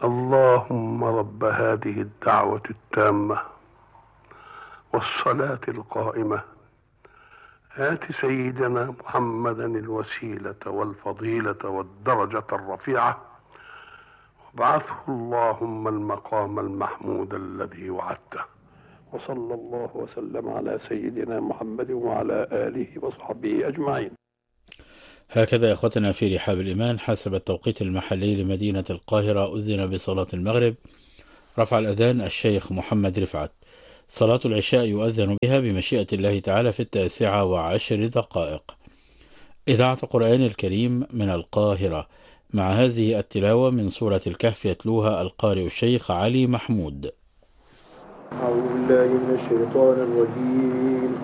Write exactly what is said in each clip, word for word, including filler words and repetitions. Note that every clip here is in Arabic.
اللهم رب هذه الدعوة التامة والصلاة القائمة آت سيدنا محمدا الوسيلة والفضيلة والدرجة الرفيعة وابعثه اللهم المقام المحمود الذي وعدته. وصلى الله وسلم على سيدنا محمد وعلى آله وصحبه أجمعين. هكذا إخوتنا في رحاب الإيمان حسب التوقيت المحلي لمدينة القاهرة أذن بصلاة المغرب. رفع الأذان الشيخ محمد رفعت. صلاة العشاء يؤذن بها بمشيئة الله تعالى في التاسعة وعشر دقائق. إذاعة القرآن الكريم من القاهرة، مع هذه التلاوة من سورة الكهف يتلوها القارئ الشيخ علي محمود. أعوذ بالله من الشيطان الرجيم.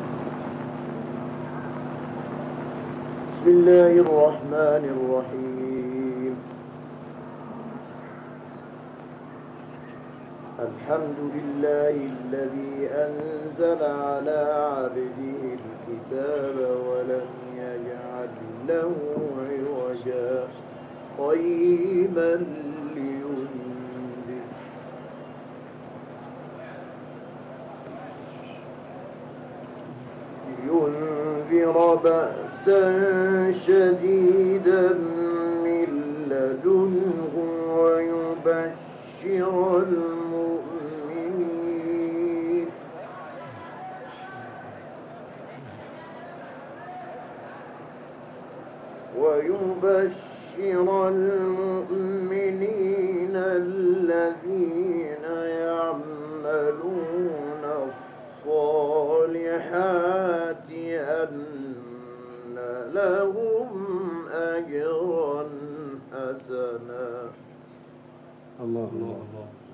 بسم الله الرحمن الرحيم. الحمد لله الذي أنزل على عبده الكتاب ولم يجعل له عوجا قيما لينذر لينذر بأسا شديدا من لدنه ويبشر المؤمنين ويبشر المؤمنين الذين يعملون الصالحات أن لهم أجرا حسنا. الله الله الله.